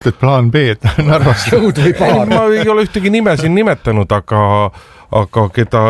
plaan B, et Narvas jõud või paar. Ma ei ole ühtegi nime siin nimetanud, aga keda,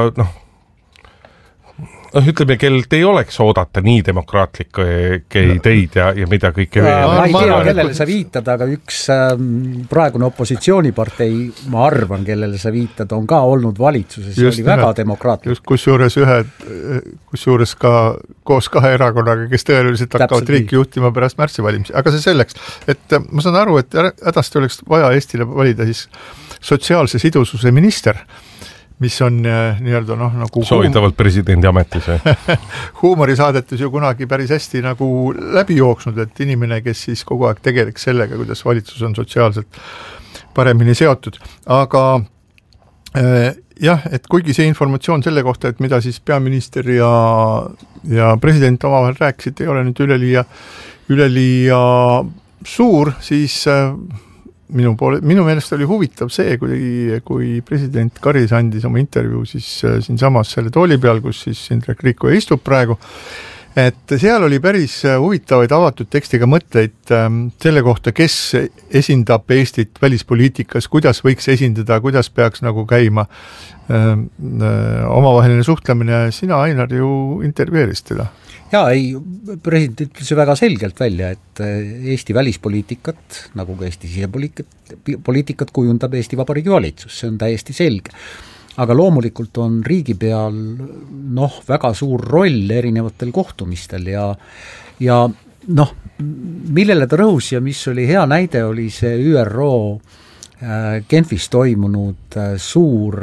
ütleme, kellelt ei oleks oodata nii demokraatlikke ideid ja mida kõike veel. Ma ei tea, kellele sa viitad, aga üks praegune opositsioonipartei, ma arvan, kellele sa viitad, on ka olnud valitsuses ja oli väga demokraatlik. Kusjuures ka koos kahe erakonnaga, kes tõenäoliselt hakkavad riiki juhtima pärast märtsivalimisi. Aga see selleks, et ma saan aru, et hädasti oleks vaja Eestile valida siis sotsiaalse sidususe minister, mis on nii-öelda nagu soovitavalt presidendi ametis. Huumorisaadetus ju kunagi päris hästi nagu läbi jooksnud, et inimene, kes siis kogu aeg tegeleks sellega, kuidas valitsus on sotsiaalselt paremini seotud. Aga jah, et kuigi see informatsioon selle kohta, et mida siis peaminister ja president omavahel rääkisid, ei ole nüüd üleliia suur, siis minu meelest oli huvitav see, kui president Karis andis oma intervjuu siis siinsamas selle tooli peal, kus siis Indrek Riikoja istub praegu, et seal oli päris huvitavaid avatud tekstiga mõtleid selle kohta, kes esindab Eestit välispoliitikas, kuidas võiks esindada, kuidas peaks nagu käima omavaheline suhtlemine. Sina, Ainar, ju intervjueerisid teda. Jaa, president ütles ju väga selgelt välja, et Eesti välispoliitikat, nagu ka Eesti sisepoliitikat kujundab Eesti Vabariigi valitsus, see on täiesti selge. Aga loomulikult on riigi peal väga suur roll erinevatel kohtumistel ja millele ta rõhus ja mis oli hea näide, oli see ÜRO Genfis toimunud suur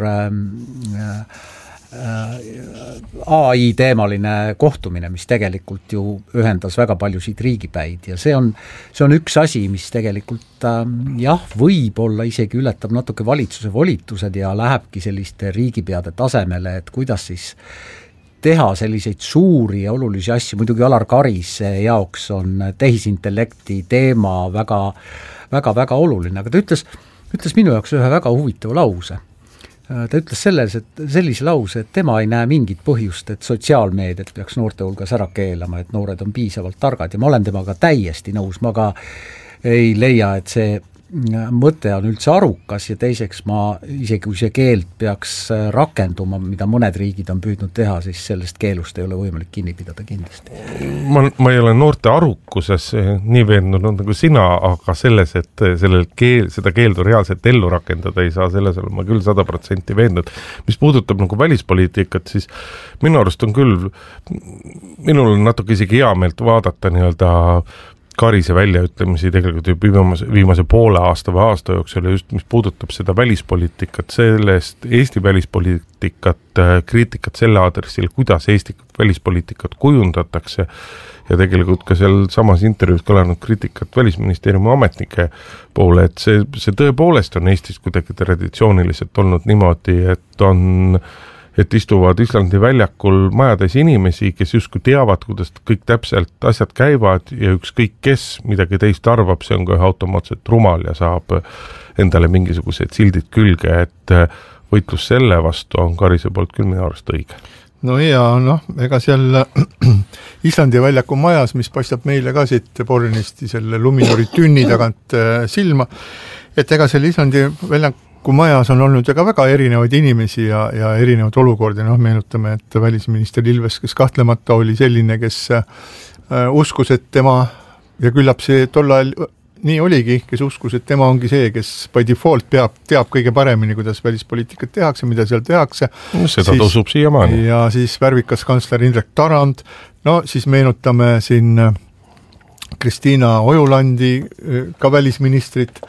AI teemaline kohtumine, mis tegelikult ju ühendas väga paljusid riigipäid ja see on üks asi, mis tegelikult võib-olla isegi ületab natuke valitsuse volitused ja lähebki selliste riigipeade tasemele, et kuidas siis teha selliseid suuri ja olulisi asju. Muidugi Alar Karise jaoks on tehisintellekti teema väga oluline, aga ta ütles minu jaoks ühe väga huvitava lause. Ta ütles sellise lause, et tema ei näe mingit põhjust, et sotsiaalmeediat peaks noorte hulgas ära keelama, et noored on piisavalt targad ja ma olen temaga täiesti nõus, ma ka ei leia, et see mõte on üldse arukas ja teiseks isegi kui see keeld peaks rakenduma, mida mõned riigid on püüdnud teha, siis sellest keelust ei ole võimalik kinni pidada kindlasti. Ma ei ole noorte arukuses nii veendunud nagu sina, aga selles, et seda keeldu reaalselt ellu rakendada ei saa, selles olen ma küll 100% veendunud. Mis puudutab nagu välispoliitikat, siis minu arust on küll, minul on natuke isegi hea meelt vaadata nii-öelda Karise väljaütlemisi tegelikult viimase poole aasta või aasta jooksul ja just mis puudutab seda välispoliitikat, sellest Eesti välispoliitikat, kriitikat selle aadressil, kuidas Eesti välispoliitikat kujundatakse ja tegelikult ka seal samas intervjuus kõlanud kriitikat välisministeeriumi ametnike poole, et see tõepoolest on Eestis kuidagi traditsiooniliselt olnud niimoodi, et istuvad Islandi väljakul majades inimesi, kes justkui teavad, kuidas kõik täpselt asjad käivad ja ükskõik kes midagi teist arvab, see on kohe automaatselt rumal ja saab endale mingisugused sildid külge, et võitlus selle vastu on Karise poolt küll minu arust õige. No ja ega seal Islandi väljaku majas, mis paistab meile ka siit Bornisti selle Luminori tünni tagant silma, et ega seal Islandi väljaku majas on olnud väga erinevaid inimesi ja erinevaid olukordi. Meenutame, et välisminister Ilves, kes kahtlemata oli selline, kes uskus, et tema, ja küllap see tol ajal nii oligi, kes uskus, et tema ongi see, kes by default teab kõige paremini, kuidas välispoliitikat tehakse, mida seal tehakse. Seda tõusub siiamaani. Ja siis värvikas kantsler Indrek Tarand. Siis meenutame siin Kristiina Ojulandi, ka välisministrit.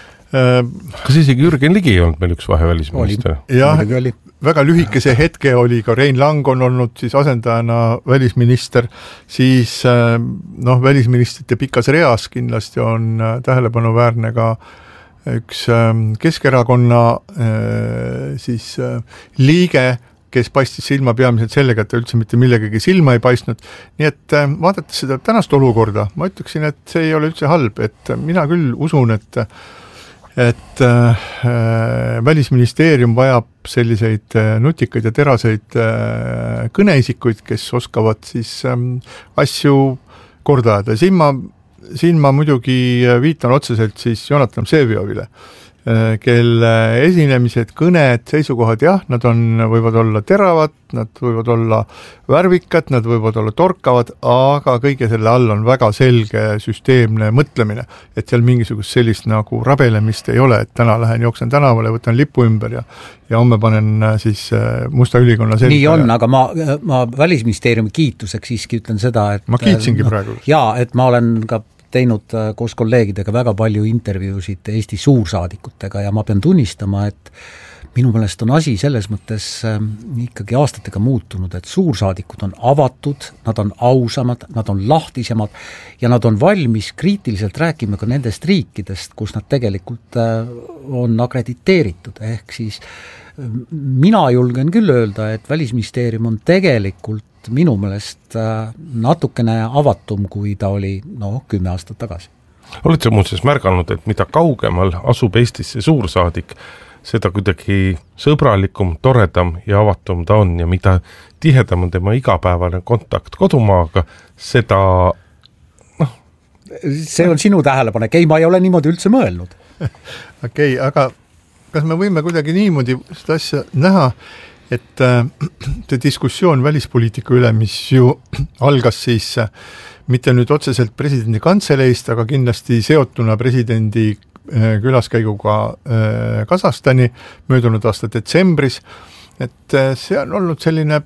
Kas isegi Jürgen Ligi ei olnud meil üks vahevälisminister? Jah, väga lühikese hetke oli ka Rein Lang on olnud siis asendajana välisminister, siis välisministrite pikas reas kindlasti on tähelepanuväärne ka üks Keskerakonna siis liige, kes paistis silma peamiselt sellega, et ta üldse mitte millegagi silma ei paistnud. Nii et vaadates seda tänast olukorda, ma ütleksin, et see ei ole üldse halb, et mina küll usun, et välisministeerium vajab selliseid nutikaid ja teraseid kõneisikuid, kes oskavad siis asju korda ajada. Siin ma siin ma muidugi viitan otseselt siis Jonatan Vseviovile, kelle esinemised, kõned, seisukohad, jah, nad võivad olla teravad, nad võivad olla värvikad, nad võivad olla torkavad, aga kõige selle all on väga selge süsteemne mõtlemine, et seal mingisugust sellist nagu rabelemist ei ole, et täna lähen jooksen tänavale, võtan lipu ümber ja homme panen siis Musta ülikonna selga. Nii on, aga ma Välisministeeriumi kiituseks siiski ütlen seda, et ma kiitsingi praegu. Jaa, et ma olen ka teinud koos kolleegidega väga palju intervjuusid Eesti suursaadikutega ja ma pean tunnistama, et minu meelest on asi selles mõttes ikkagi aastatega muutunud, et suursaadikud on avatud, nad on ausamad, nad on lahtisemad ja nad on valmis kriitiliselt rääkima ka nendest riikidest, kus nad tegelikult on akrediteeritud, ehk siis mina julgen küll öelda, et Välisministeerium on tegelikult minu meelest natukene avatum, kui ta oli 10 aastat tagasi. Oled sa muuseas märganud, et mida kaugemal asub Eestisse suursaadik, seda kuidagi sõbralikum, toredam ja avatum ta on ja mida tihedam on tema igapäevane kontakt kodumaaga, seda See on sinu tähelepanek, ei, ma ei ole niimoodi üldse mõelnud. Okei, aga kas me võime kuidagi niimoodi seda asja näha, et see diskussioon välispoliitika üle, mis ju algas siis mitte nüüd otseselt presidendi kantseleist, aga kindlasti seotuna presidendi külaskäiguga Kasahstani möödunud aasta detsembris, et see on olnud selline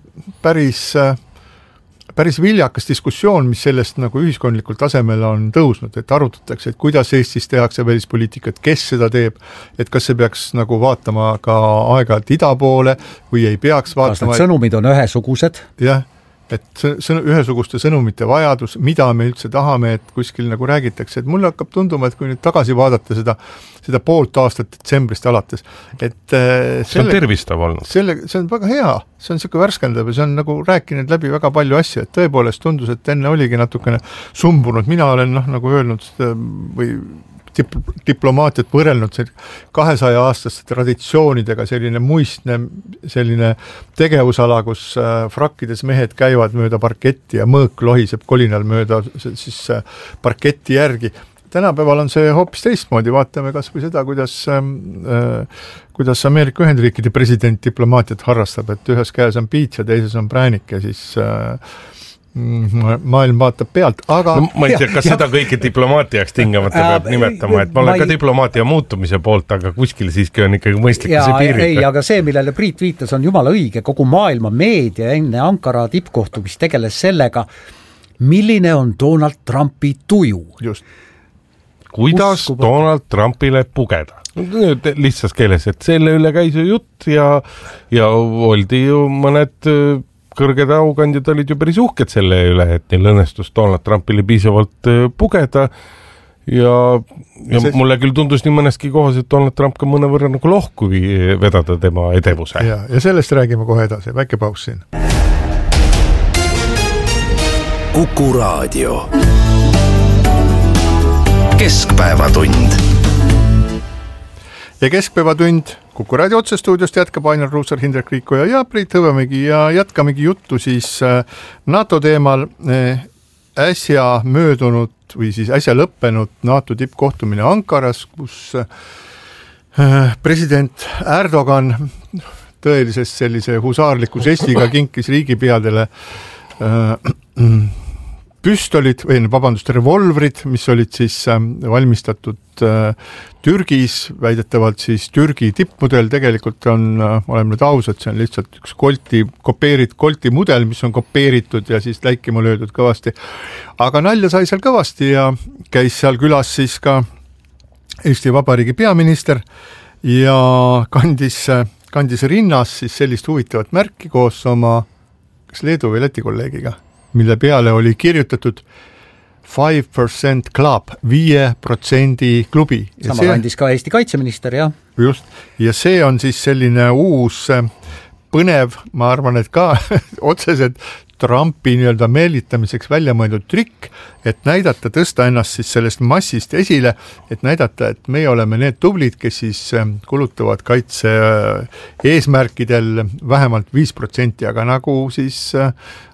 päris viljakas diskussioon, mis sellest nagu ühiskondlikul tasemel on tõusnud, et arutatakse, et kuidas Eestis tehakse välispoliitikat, kes seda teeb, et kas see peaks nagu vaatama ka aeg-ajalt ida poole või ei peaks vaatama. Kas need sõnumid on ühesugused? Jah, et ühesuguste sõnumite vajadus, mida me üldse tahame, et kuskil nagu räägitakse, et mulle hakkab tunduma, et kui nüüd tagasi vaadata seda poolt aastat detsembrist alates, et see on tervistav olnud. See on väga hea, see on siuke värskendav ja see on nagu rääkinud läbi väga palju asju, et tõepoolest tundus, et enne oligi natukene sumbunud, mina olen nagu öelnud või diplomaatiat võrrelnud 200-aastaste traditsioonidega, selline muistne selline tegevusala, kus frakkides mehed käivad mööda parketti ja mõõk lohiseb kolinal mööda siis parketti järgi. Tänapäeval on see hoopis teistmoodi, vaatame kas või seda, kuidas Ameerika Ühendriikide president diplomaatiat harrastab, et ühes käes on piits ja teises on präänik ja siis maailm vaatab pealt, aga ma ei tea, kas seda kõike diplomaatiaks tingimata peab nimetama, et ma olen ka diplomaatia muutumise poolt, aga kuskil siiski on ikkagi mõistlik see piirita. Ei, aga see, millele Priit viitas, on jumala õige, kogu maailma meedia enne Ankara tippkohtumist tegeles sellega, milline on Donald Trumpi tuju. Just. Kuidas Donald Trumpile pugeda? Lihtsas keeles, et selle üle käis ju jutt ja oldi ju mõned kõrged aukandjad olid ju päris uhked selle üle, et neil õnnestus Donald Trumpile piisavalt pugeda ja mulle küll tundus nii mõneski kohas, et Donald Trump ka mõne võrra nagu lohku vedada tema edevuse. Ja sellest räägime kohe edasi, väike paus siin. Kuku Raadio. Keskpäevatund. Ja keskpäevatund Kuku Raadio otsestuudiost jätkab Ainar Ruussaar, Hindrek Riikoja ja Priit Hõbemägi ja jätkamegi juttu siis NATO teemal äsja möödunud või siis äsja lõppenud NATO tippkohtumine Ankaras, kus president Erdogan tõelises sellise husaarliku žestiga kinkis riigipeadele püstolid revolvrid, mis olid siis valmistatud Türgis, väidetavalt siis Türgi tippmudel, tegelikult oleme nüüd ausad, see on lihtsalt üks Colti mudel, mis on kopeeritud ja siis läikima löödud kõvasti. Aga nalja sai seal kõvasti ja käis seal külas siis ka Eesti Vabariigi peaminister ja kandis rinnas siis sellist huvitavat märki koos oma kas Leedu või Läti kolleegiga, mille peale oli kirjutatud 5% club, 5% klubi. Sama kandis ka Eesti kaitseminister, jah. Just, ja see on siis selline uus põnev, ma arvan, et ka otseselt Trumpi nii-öelda meelitamiseks välja mõeldud trikk, et näidata, tõsta ennast siis sellest massist esile, et näidata, et meie oleme need tublid, kes siis kulutavad kaitse eesmärkidel vähemalt 5%, aga nagu siis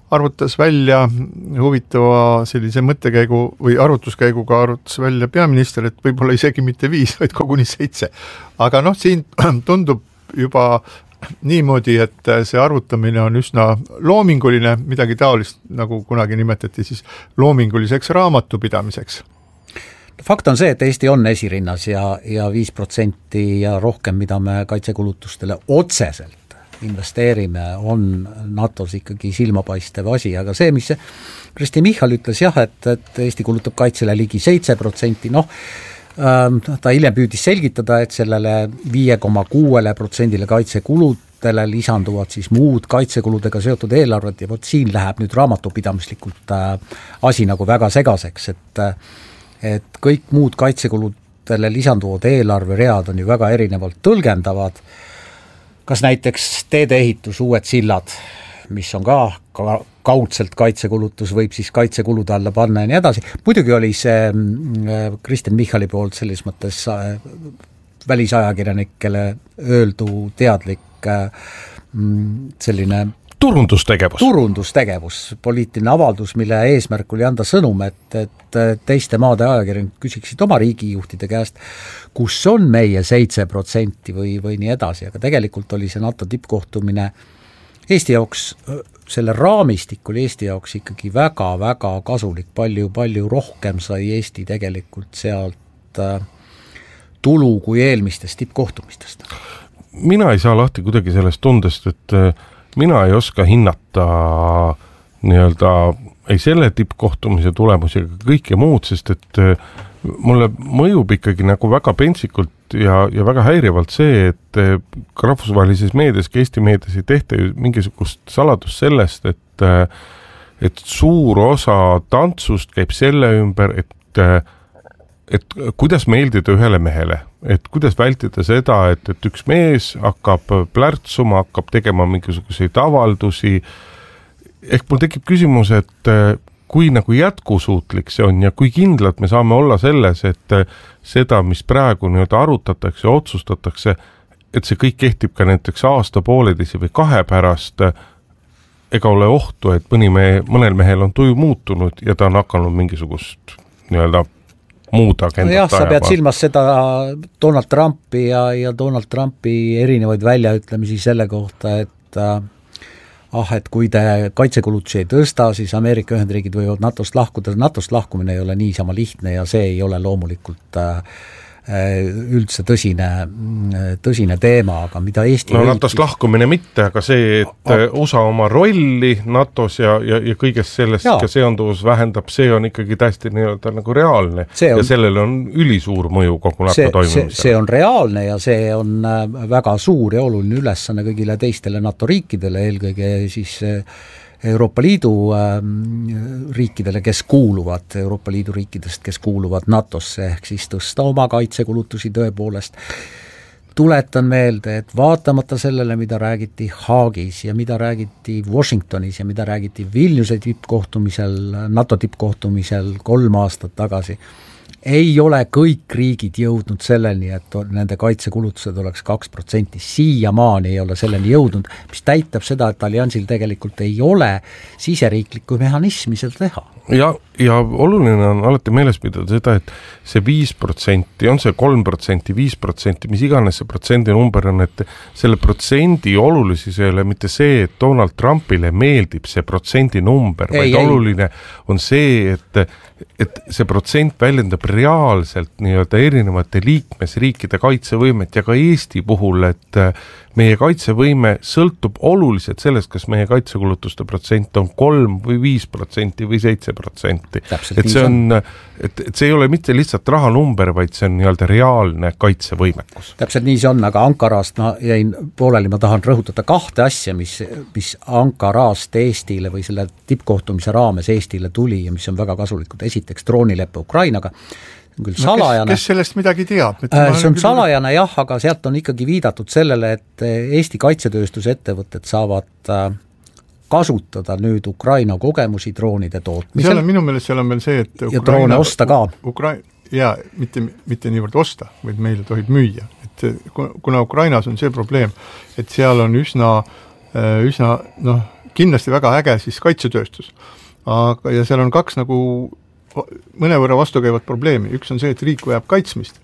arvutas välja huvitava sellise mõttekäigu või arvutuskäiguga arvutas välja peaminister, et võib-olla isegi mitte 5, vaid koguni 7. Aga siin tundub juba niimoodi, et see arvutamine on üsna loominguline, midagi taolist, nagu kunagi nimetati siis loominguliseks raamatupidamiseks. Fakt on see, et Eesti on esirinnas ja 5% ja rohkem, mida me kaitsekulutustele otseselt investeerime, on NATO-s ikkagi silmapaistev asi, aga see, mis Kristi Michal ütles et Eesti kulutab kaitsele ligi 7%, ta hiljem püüdis selgitada, et sellele 5,6% kaitsekuludele lisanduvad siis muud kaitsekuludega seotud eelarved ja siin läheb nüüd raamatupidamislikult asi nagu väga segaseks, et kõik muud kaitsekuludele lisanduvad eelarveread on ju väga erinevalt tõlgendavad, kas näiteks teedeehitus, uued sillad, mis on ka kaudselt kaitsekulutus, võib siis kaitsekulude alla panna ja nii edasi. Muidugi oli see Kristen Michali poolt selles mõttes välisajakirjanikele öeldu teadlik selline turundustegevus, poliitiline avaldus, mille eesmärk oli anda sõnum, et teiste maade ajakirjanikud küsiksid oma riigijuhtide käest, kus on meie 7% või nii edasi, aga tegelikult oli see NATO tippkohtumine Eesti jaoks, selle raamistik oli Eesti jaoks ikkagi väga-väga kasulik, palju rohkem sai Eesti tegelikult sealt tulu kui eelmistest tippkohtumistest. Mina ei saa lahti kuidagi sellest tundest, et mina ei oska hinnata ei selle tippkohtumise tulemusi ega kõike muud, sest et mulle mõjub ikkagi nagu väga pentsikult ja väga häirivalt see, et ka rahvusvahelises meedias, ka Eesti meedias ei tehta ju mingisugust saladust sellest, et suur osa tantsust käib selle ümber, et kuidas meeldida ühele mehele, et kuidas vältida seda, et üks mees hakkab plärtsuma, hakkab tegema mingisuguseid avaldusi. Ehk mul tekib küsimus, et kui nagu jätkusuutlik see on ja kui kindlalt me saame olla selles, et seda, mis praegu arutatakse ja otsustatakse, et see kõik kehtib ka näiteks aasta, pooleteise või 2 pärast, ega ole ohtu, et mõnel mehel on tuju muutunud ja ta on hakanud mingisugust muud agendat sa pead silmas seda Donald Trumpi ja Donald Trumpi erinevaid väljaütlemisi selle kohta, et kui te kaitsekulutusi ei tõsta, siis Ameerika Ühendriigid võivad NATOst lahkuda. NATOst lahkumine ei ole niisama lihtne ja see ei ole loomulikult üldse tõsine teema, aga mida Eesti NATOst lahkumine mitte, aga see, et USA oma rolli NATOs ja kõigest sellest ka seonduvus vähendab, see on ikkagi täiesti nagu reaalne ja sellel on ülisuur mõju kogu NATO toimimisele. See on reaalne ja see on väga suur ja oluline ülesanne kõigile teistele NATO riikidele, eelkõige siis Euroopa Liidu riikidele, kes kuuluvad, Euroopa Liidu riikidest, kes kuuluvad NATOsse, ehk siis tõsta oma kaitsekulutusi tõepoolest. Tuletan meelde, et vaatamata sellele, mida räägiti Haagis ja mida räägiti Washingtonis ja mida räägiti Vilniuse tippkohtumisel, NATO tippkohtumisel 3 aastat tagasi, ei ole kõik riigid jõudnud selleni, et nende kaitsekulutused oleks 2%. Siiamaani ei ole selleni jõudnud, mis täitab seda, et alliansil tegelikult ei ole siseriiklikku mehhanismi seda teha. Ja oluline on alati meeles pidada seda, et see 5%, on see 3%, 5%, mis iganes see protsendi number on, et selle protsendi olulisus ei ole mitte see, et Donald Trumpile meeldib see protsendi number, vaid oluline on see, et see protsent väljendab reaalselt erinevate liikmesriikide kaitsevõimet ja ka Eesti puhul, et meie kaitsevõime sõltub oluliselt sellest, kas meie kaitsekulutuste protsent on 3 või 5% või 7%. Et see ei ole mitte lihtsalt rahanumber, vaid see on reaalne kaitsevõimekus. Täpselt nii see on, aga Ankarast ma jäin pooleli, ma tahan rõhutada 2 asja, mis Ankarast Eestile või selle tippkohtumise raames Eestile tuli ja mis on väga kasulikud. Esiteks droonileppe Ukrainaga, küll salajane. Kes sellest midagi teab? See on salajane jah, aga sealt on ikkagi viidatud sellele, et Eesti kaitsetööstusettevõtted saavad kasutada nüüd Ukraina kogemusi droonide tootmisel. Minu meelest seal on veel see, et ja droone osta ka. Mitte niivõrd osta, vaid meile tohib müüa. Et kuna Ukrainas on see probleem, et seal on üsna kindlasti väga äge siis kaitsetööstus, aga ja seal on kaks nagu mõnevõrra vastukäivat probleemi, üks on see, et riik vajab kaitsmist.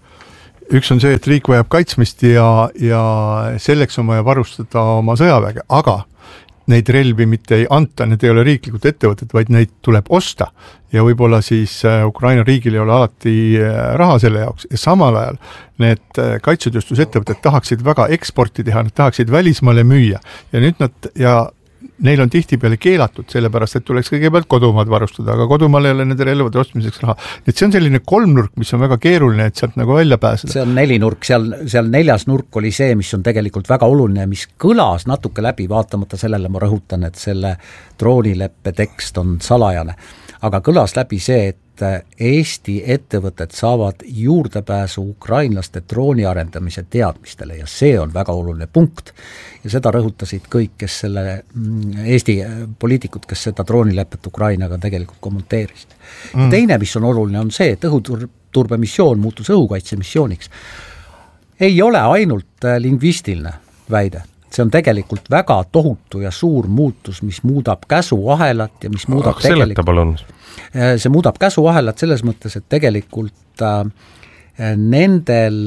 Ja selleks on vaja varustada oma sõjaväge, aga neid relvi mitte ei anta, need ei ole riiklikud ettevõtted, vaid neid tuleb osta ja võib-olla siis Ukraina riigil ei ole alati raha selle jaoks ja samal ajal need kaitsetööstusettevõtted tahaksid väga eksporti teha, nad tahaksid välismaale müüa ja nüüd neil on tihtipeale keelatud, sellepärast, et tuleks kõigepealt kodumaad varustada, aga kodumaal ei ole nende relvade ostmiseks raha. Et see on selline kolmnurk, mis on väga keeruline, et sealt nagu välja pääseda. See on nelinurk, seal neljas nurk oli see, mis on tegelikult väga oluline, mis kõlas natuke läbi, vaatamata sellele ma rõhutan, et selle droonileppe tekst on salajane. Aga kõlas läbi see, et Eesti ettevõtted saavad juurdepääsu ukrainlaste drooni arendamise teadmistele ja see on väga oluline punkt. Ja seda rõhutasid kõik, kes Eesti poliitikud, kes seda droonilepet Ukrainaga tegelikult kommenteerisid. Teine, mis on oluline, on see, et õhuturbemissioon muutus õhukaitsemissiooniks. Ei ole ainult lingvistiline väide. See on tegelikult väga tohutu ja suur muutus, mis muudab käsuahelat ja mis muudab see muudab käsuahelat selles mõttes, et tegelikult nendel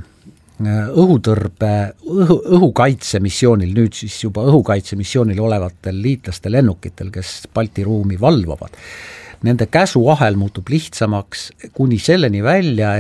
õhukaitsemissioonil, nüüd siis juba õhukaitsemissioonil olevatel liitlaste lennukitel, kes Balti ruumi valvavad, nende käsuahel muutub lihtsamaks kuni selleni välja,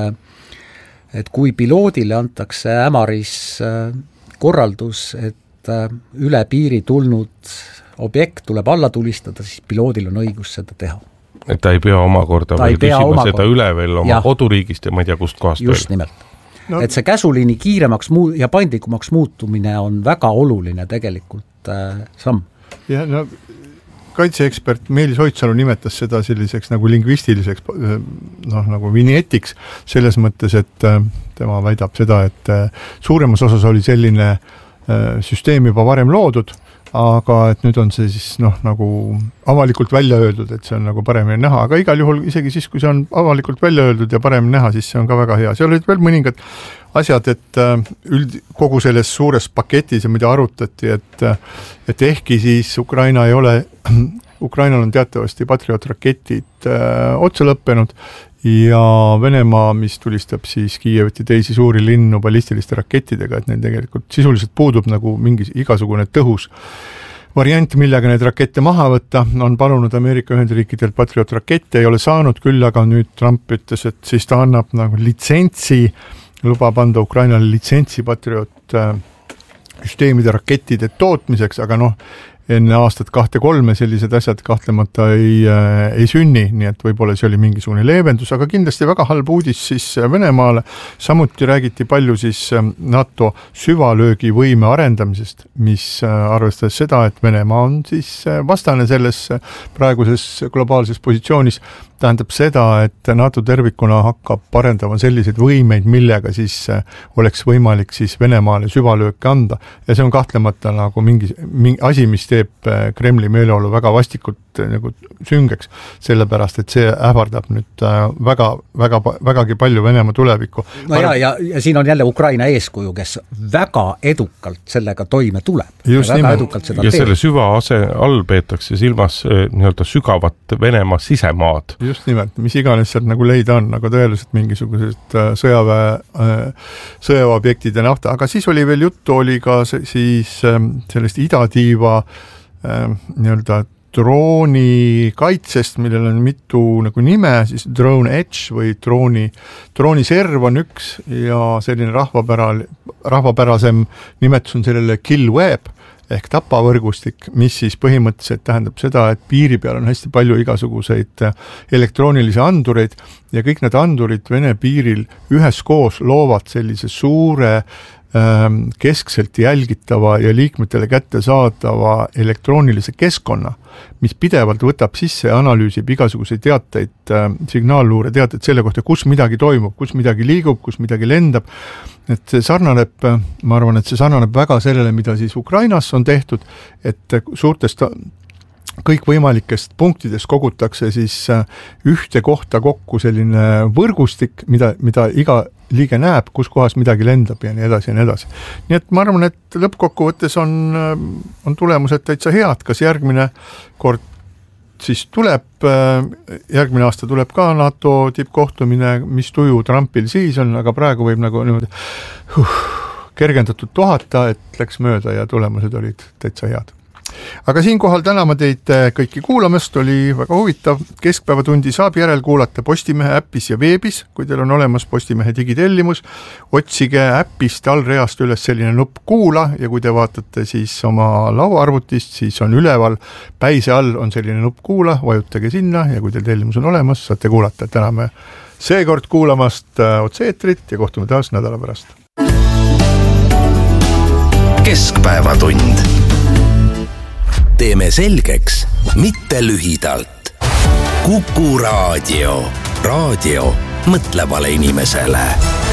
et kui piloodile antakse ämaris korraldus, et üle piiri tulnud objekt tuleb alla tulistada, siis piloodil on õigus seda teha. Et ta ei pea omakorda veel küsima seda üle veel oma koduriigist ja ma ei tea kust kohast just veel. Nimelt. No. Et see käsuliini kiiremaks ja paindlikumaks muutumine on väga oluline tegelikult samm. Ja kaitseekspert Meelis Oitsalu nimetas seda selliseks nagu lingvistiliseks nagu vinjetiks selles mõttes, et tema väidab seda, et suuremas osas oli selline süsteem juba varem loodud, aga et nüüd on see siis nagu avalikult välja öeldud, et see on nagu paremini näha, aga igal juhul isegi siis, kui see on avalikult välja öeldud ja paremini näha, siis see on ka väga hea. See olid veel mõningad asjad, et kogu selles suures paketis ja mida arutati, et ehkki siis Ukrainal on teatavasti Patriot-raketid otsa lõppenud ja Venemaa, mis tulistab siis Kiievit ja teisi suuri linnu ballistiliste rakettidega, et neil tegelikult sisuliselt puudub nagu mingi igasugune tõhus variant, millega neid rakette maha võtta, on palunud Ameerika Ühendriikidelt Patriot-rakette, ei ole saanud, küll aga nüüd Trump ütles, et siis ta annab nagu litsentsi, lubab anda Ukrainale litsentsi Patriot süsteemide rakettide tootmiseks, aga enne aastat 2-3 sellised asjad kahtlemata ei sünni, nii et võib-olla see oli mingisugune leevendus, aga kindlasti väga halb uudis siis Venemaale. Samuti räägiti palju siis NATO süvalöögivõime arendamisest, mis arvestades seda, et Venemaa on siis vastane selles praeguses globaalses positsioonis, tähendab seda, et NATO tervikuna hakkab parendama selliseid võimeid, millega siis oleks võimalik siis Venemaale süvalööke anda ja see on kahtlemata nagu mingi asi, mis teeb Kremli meeleolu väga vastikult nagu süngeks, sellepärast, et see ähvardab nüüd vägagi palju Venemaa tulevikku. Ja siin on jälle Ukraina eeskuju, kes väga edukalt sellega toime tuleb. Ja selle süva all peetakse silmas nii-öelda sügavat Venemaa sisemaad. Just nimelt, mis iganes sealt nagu leida on, nagu tõeliselt mingisugused sõjaväeobjektid ja nafta, aga siis oli veel juttu, oli ka siis sellest idatiiva nii-öelda drooni kaitsest, millel on mitu nagu nime, siis Drone Edge või drooniserv on üks ja selline rahvapärasem nimetus on sellele Kill Web ehk tapavõrgustik, mis siis põhimõtteliselt tähendab seda, et piiri peal on hästi palju igasuguseid elektroonilisi andureid ja kõik need andurid Vene piiril üheskoos loovad sellise suure keskselt jälgitava ja liikmetele kätte saadava elektroonilise keskkonna, mis pidevalt võtab sisse ja analüüsib igasuguseid teateid, signaalluure teateid selle kohta, kus midagi toimub, kus midagi liigub, kus midagi lendab. Et see sarnaneb, ma arvan, et see sarnaneb väga sellele, mida siis Ukrainas on tehtud, et suurtest kõikvõimalikest punktidest kogutakse siis ühte kohta kokku selline võrgustik, mida iga liige näeb, kus kohas midagi lendab ja nii edasi ja nii edasi. Nii et ma arvan, et lõppkokkuvõttes on tulemused täitsa head, kas järgmine kord siis järgmine aasta tuleb ka NATO tippkohtumine, mis tuju Trumpil siis on, aga praegu võib nagu niimoodi kergendatud tohata, et läks mööda ja tulemused olid täitsa head. Aga siinkohal täname teid kõiki kuulamast, oli väga huvitav. Keskpäevatundi saab järelkuulata Postimehe äppis ja veebis, kui teil on olemas Postimehe digitellimus. Otsige äppist allreast üles selline nupp kuula ja kui te vaatate siis oma lauaarvutist, siis on üleval päise all on selline nupp kuula, vajutage sinna ja kui teil tellimus on olemas, saate kuulata. Täname seekord kuulamast otse-eetrit ja kohtume taas nädala pärast. Keskpäevatund. Teeme selgeks, mitte lühidalt. Kuku Raadio. Raadio mõtlevale inimesele.